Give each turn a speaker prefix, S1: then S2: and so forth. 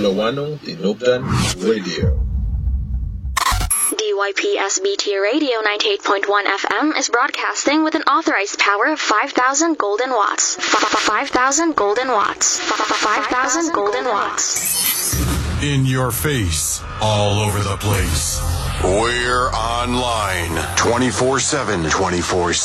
S1: Loanong Tinubdan Radio.
S2: DYPSBT Radio 98.1 FM is broadcasting with an authorized power of 5,000 golden watts. 5,000 golden watts. 5,000 golden watts.
S3: In your face, all over the place.
S4: We're online 24/7, 24/7.